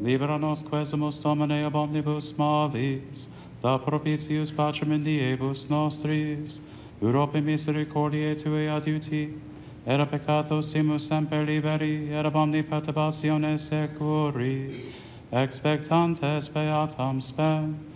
Libera nos quesumus Domine ab omnibus malis, da propitius pacem in diebus nostris, Europe misericordiae Tue adiuti, et a peccatos simus semper liberi, et ab omni perturbationes securi, expectantes beatam spem,